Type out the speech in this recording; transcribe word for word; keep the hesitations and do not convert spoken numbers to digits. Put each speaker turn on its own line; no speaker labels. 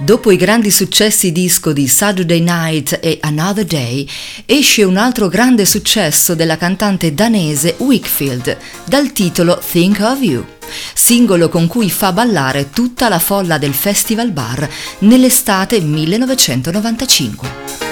Dopo i grandi successi disco di Saturday Night e Another Day, esce un altro grande successo della cantante danese Wakefield, dal titolo Think of You, singolo con cui fa ballare tutta la folla del Festival Bar nell'estate millenovecentonovantacinque.